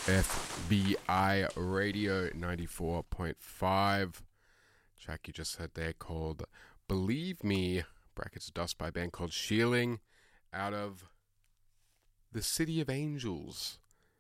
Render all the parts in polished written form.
FBI Radio 94.5. Track you just heard there called Believe Me, brackets Dust by a band called Shearling, out of the City of Angels.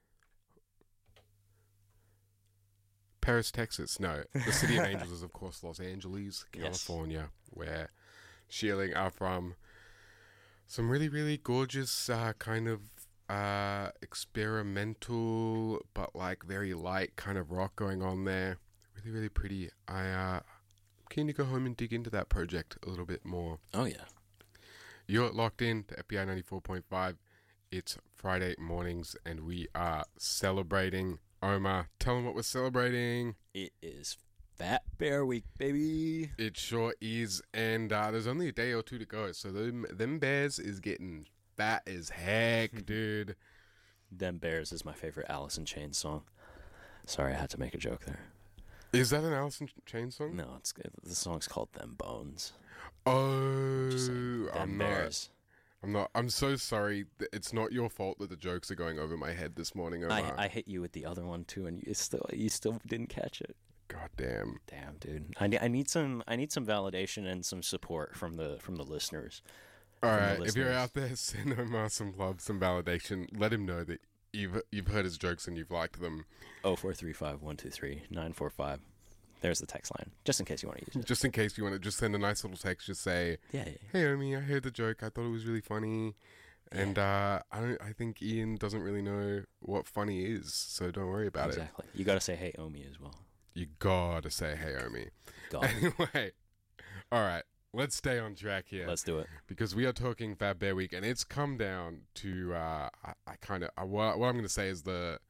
Paris, Texas. No, the City of Angels is, of course, Los Angeles, California, where Shearling are from. Some really, really gorgeous kind of experimental, but like very light kind of rock going on there. Really, really pretty. I'm keen to go home and dig into that project a little bit more. Oh, yeah. You're locked in to FBI 94.5. It's Friday mornings, and we are celebrating. Omar, tell them what we're celebrating. It is Fat Bear Week, baby. It sure is, and there's only a day or two to go, so them bears is getting fat as heck, dude. Them Bears is my favorite Alice in Chains song. Sorry, I had to make a joke there. Is that an Alice in Chains song? No, it's good. The song's called Them Bones. Oh, Them Bears. I'm so sorry. It's not your fault that the jokes are going over my head this morning, Omar. I hit you with the other one too, and you still didn't catch it. God damn. Damn, dude. I need some validation and some support from the listeners. All right, if you're out there, send Omar some love, some validation. Let him know that you've heard his jokes and you've liked them. 0435-123-945. There's the text line, just in case you want to use it. Just in case you want to just send a nice little text, just say, yeah. Hey, Omi, I heard the joke. I thought it was really funny. And I think Ian doesn't really know what funny is, so don't worry about it. Exactly. You got to say, hey, Omi, as well. You gotta say, hey, Omi. God. Anyway, all right, let's stay on track here. Let's do it. Because we are talking Fat Bear Week, and it's come down to, what I'm going to say is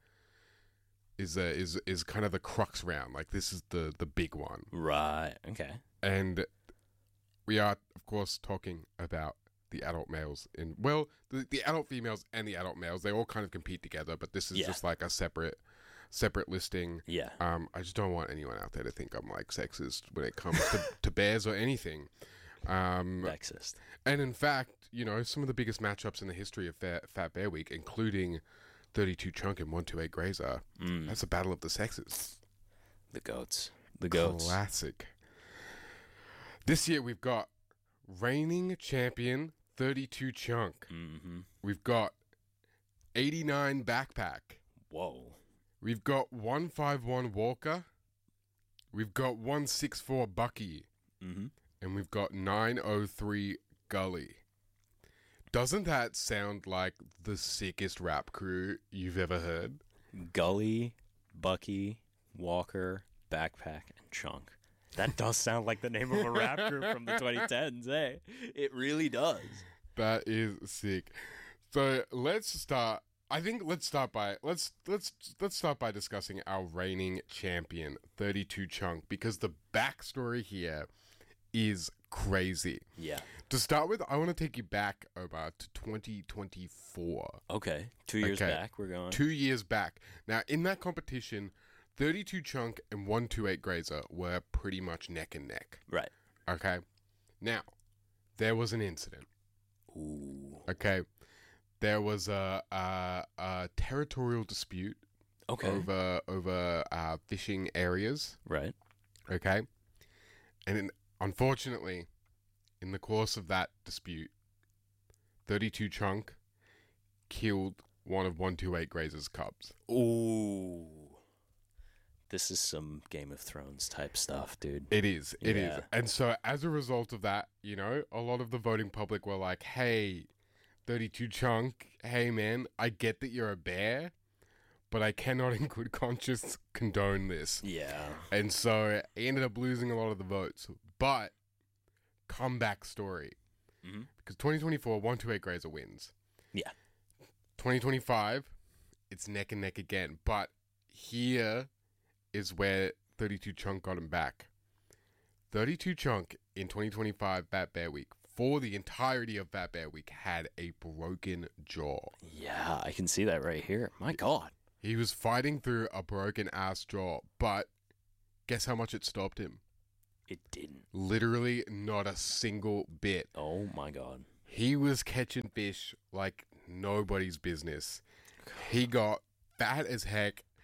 is kind of the crux round. Like, this is the big one. Right, okay. And we are, of course, talking about the adult males the adult females and the adult males. They all kind of compete together, but this is just like a separate listing. Yeah. I just don't want anyone out there to think I'm like sexist when it comes to bears or anything. Sexist. And in fact, some of the biggest matchups in the history of Fat Bear Week, including 32 Chunk and 128 Grazer. That's a battle of the sexes. The goats. Classic. This year we've got reigning champion 32 Chunk. Mm-hmm. We've got 89 Backpack. Whoa. We've got 151 Walker. We've got 164 Bucky. Mm-hmm. And we've got 903 Gully. Doesn't that sound like the sickest rap crew you've ever heard? Gully, Bucky, Walker, Backpack, and Chunk. That does sound like the name of a rap group from the 2010s, eh? It really does. That is sick. So let's start. I think let's start by discussing our reigning champion, 32 Chunk, because the backstory here is crazy. Yeah. To start with, I want to take you back, Omar, to 2024. Okay. 2 years back, we're going. 2 years back. Now, in that competition, 32 Chunk and 128 Grazer were pretty much neck and neck. Right. Okay. Now, there was an incident. Ooh. Okay. There was a territorial dispute. Okay. Over fishing areas. Right. Okay. And unfortunately, in the course of that dispute, 32 Chunk killed one of 128 Grazer's cubs. Ooh. This is some Game of Thrones type stuff, dude. It is. It is. And so as a result of that, a lot of the voting public were like, hey, 32 Chunk, hey, man, I get that you're a bear, but I cannot in good conscience condone this. Yeah. And so he ended up losing a lot of the votes. But, comeback story. Mm-hmm. Because 2024, 128 Grazer wins. Yeah. 2025, it's neck and neck again. But here is where 32 Chunk got him back. 32 Chunk in 2025 Fat Bear Week, for the entirety of Fat Bear Week, had a broken jaw. Yeah, I can see that right here. My God. He was fighting through a broken ass jaw, but guess how much it stopped him? It didn't. Literally not a single bit. Oh my God. He was catching fish like nobody's business. He got fat as heck,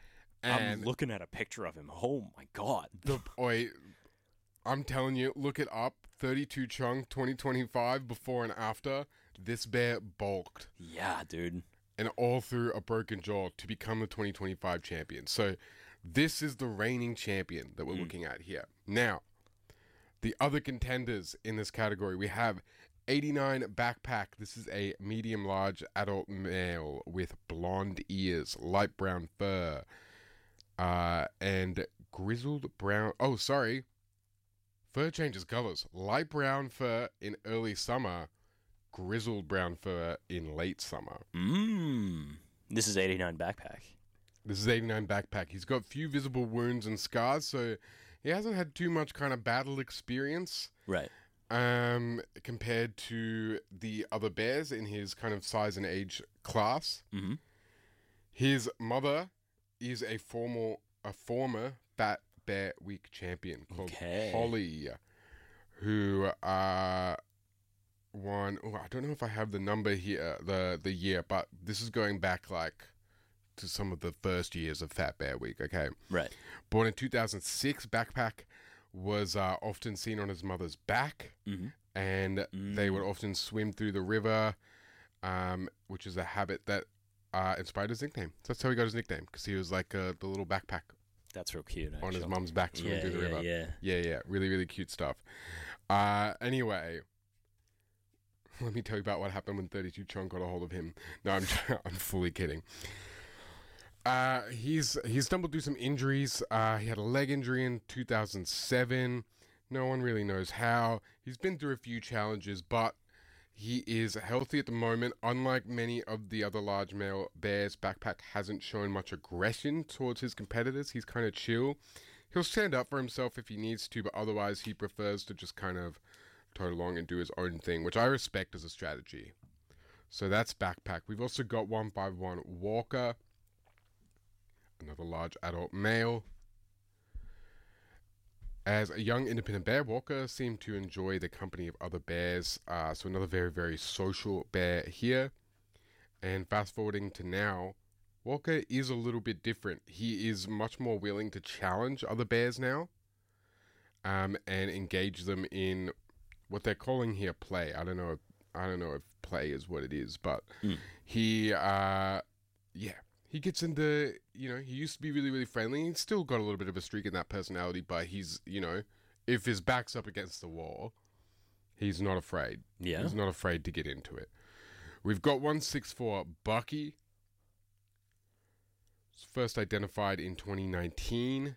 And I'm looking at a picture of him. Oh my god. I'm telling you, look it up. 32 Chunk 2025 before and after. This bear bulked. Yeah, dude. And all through a broken jaw to become the 2025 champion. So this is the reigning champion that we're looking at here. Now, the other contenders in this category, we have 89 Backpack. This is a medium-large adult male with blonde ears, light brown fur, and grizzled brown... Oh, sorry. Fur changes colors. Light brown fur in early summer, grizzled brown fur in late summer. This is 89 Backpack. This is 89 Backpack. He's got few visible wounds and scars, so he hasn't had too much kind of battle experience. Right. Compared to the other bears in his kind of size and age class. Mm-hmm. His mother is a former Fat Bear Week champion called Holly, who won. Oh, I don't know if I have the number here, the year, but this is going back like to some of the first years of Fat Bear Week. Okay, right. Born in 2006, Backpack was often seen on his mother's back, and they would often swim through the river, which is a habit that inspired his nickname. So that's how he got his nickname, because he was like the little backpack. That's real cute, actually. On his mum's back swimming through the river. Yeah. Really, really cute stuff. Anyway, let me tell you about what happened when 32 Chunk got a hold of him. No, I'm fully kidding. He's stumbled through some injuries. He had a leg injury in 2007. No one really knows how. He's been through a few challenges, but he is healthy at the moment. Unlike many of the other large male bears, Backpack hasn't shown much aggression towards his competitors. He's kind of chill. He'll stand up for himself if he needs to, but otherwise he prefers to just kind of tote along and do his own thing, which I respect as a strategy. So that's Backpack. We've also got 151 Walker, another large adult male. As a young independent bear, Walker seemed to enjoy the company of other bears, so another very, very social bear here. And fast forwarding to now, Walker is a little bit different. He is much more willing to challenge other bears now, and engage them in what they're calling here play. I don't know if play is what it is, but he gets into, he used to be really, really friendly. He's still got a little bit of a streak in that personality, but he's, if his back's up against the wall, he's not afraid. Yeah. He's not afraid to get into it. We've got 164 Bucky. It's first identified in 2019.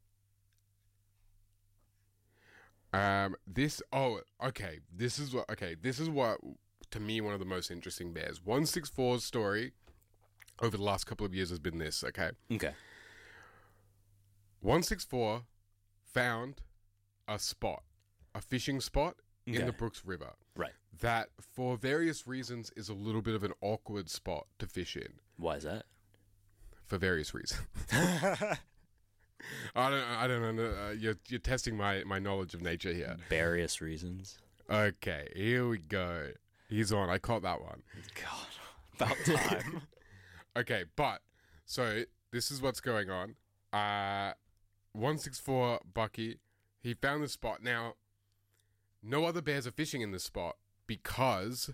This is what, to me, one of the most interesting bears. 164's story over the last couple of years has been this, okay? Okay. 164 found a fishing spot in the Brooks River. Right. That, for various reasons, is a little bit of an awkward spot to fish in. Why is that? For various reasons. I don't know. You're testing my knowledge of nature here. Various reasons. Okay, here we go. He's on. I caught that one. God, about time. Okay, but, so, this is what's going on. 164 Bucky, he found this spot. Now, no other bears are fishing in this spot because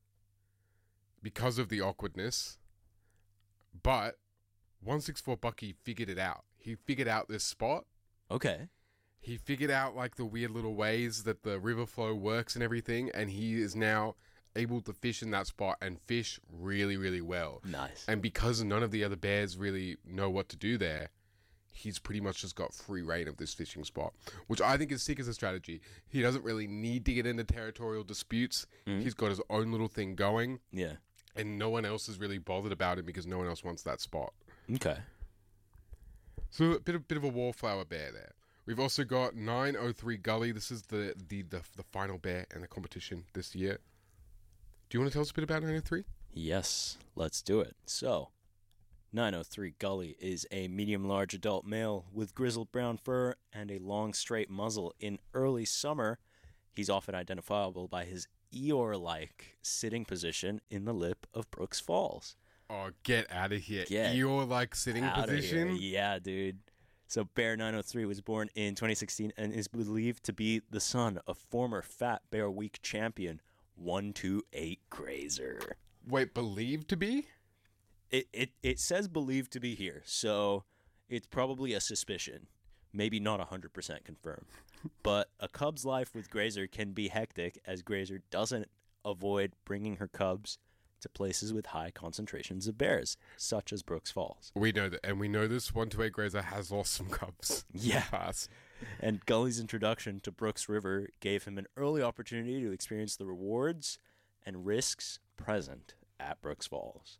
of the awkwardness, but 164 Bucky figured it out. He figured out this spot. Okay. He figured out, like, the weird little ways that the river flow works and everything, and he is now able to fish in that spot and fish really, really well. Nice. And because none of the other bears really know what to do there, he's pretty much just got free reign of this fishing spot, which I think is sick as a strategy. He doesn't really need to get into territorial disputes. He's got his own little thing going. Yeah. And no one else is really bothered about him because no one else wants that spot. Okay. So a bit of a wallflower bear there. We've also got 903 Gully. This is the final bear in the competition this year. Do you want to tell us a bit about 903? Yes, let's do it. So, 903 Gully is a medium-large adult male with grizzled brown fur and a long, straight muzzle. In early summer, he's often identifiable by his Eeyore-like sitting position in the lip of Brooks Falls. Oh, get out of here. Get Your, like, sitting Outta position? here. Yeah, dude. So Bear 903 was born in 2016 and is believed to be the son of former Fat Bear Week champion 128 Grazer. Wait, believed to be? It says believed to be here, so it's probably a suspicion. Maybe not 100% confirmed. But a cub's life with Grazer can be hectic, as Grazer doesn't avoid bringing her cubs to places with high concentrations of bears, such as Brooks Falls. We know that, and we know this 128 Grazer has lost some cubs. Yeah. Pass. And Gully's introduction to Brooks River gave him an early opportunity to experience the rewards and risks present at Brooks Falls.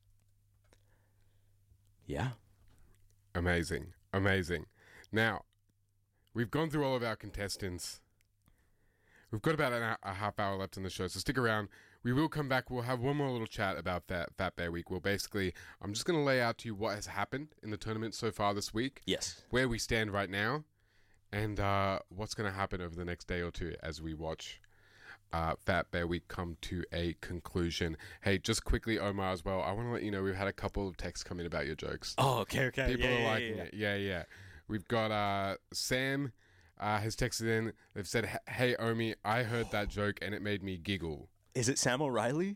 Yeah. Amazing. Amazing. Now, we've gone through all of our contestants. We've got about a half hour left in the show, so stick around. We will come back. We'll have one more little chat about that Fat Bear Week. I'm just going to lay out to you what has happened in the tournament so far this week. Yes. Where we stand right now, and what's going to happen over the next day or two as we watch Fat Bear Week come to a conclusion. Hey, just quickly, Omar, as well, I want to let you know we've had a couple of texts come in about your jokes. Oh, okay. People are liking it. Yeah. We've got Sam has texted in. They've said, "Hey, Omi, I heard that joke and it made me giggle." Is it Sam O'Reilly?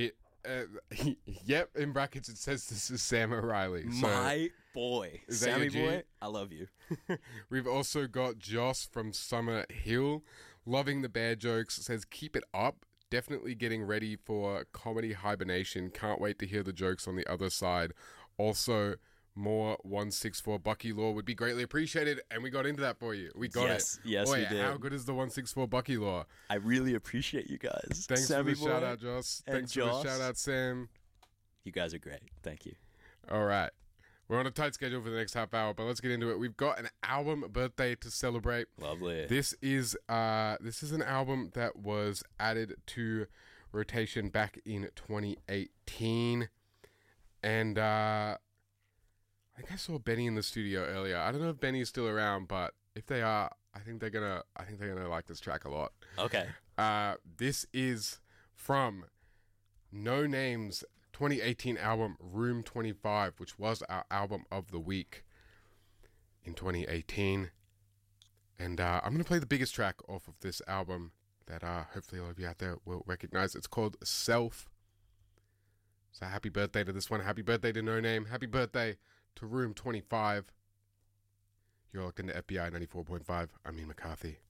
Yep, in brackets it says this is Sam O'Reilly. So, My boy. Is that Sammy your G? boy, I love you. we've also got Joss from Summer Hill. Loving the bear jokes. Says, keep it up. Definitely getting ready for comedy hibernation. Can't wait to hear the jokes on the other side. Also, more 164 Bucky Law would be greatly appreciated. And we got into that for you. We got it. Yes, Boy, we did. how good is the 164 Bucky Law? I really appreciate you guys. Thanks Sammy for the boy shout out, Joss. and Thanks Joss. for the shout out, Sam. You guys are great. Thank you. All right. We're on a tight schedule for the next half hour, but let's get into it. We've got an album birthday to celebrate. Lovely. This is an album that was added to rotation back in 2018, and I think I saw Benny in the studio earlier. I don't know if Benny is still around, but if they are, I think they're gonna like this track a lot. Okay. This is from No Name's 2018 album Room 25, which was our album of the week in 2018. And I'm going to play the biggest track off of this album that hopefully all of you out there will recognize. It's called Self. So happy birthday to this one. Happy birthday to No Name. Happy birthday to Room 25. You're locked into FBI 94.5. I'm Ian McCarthy.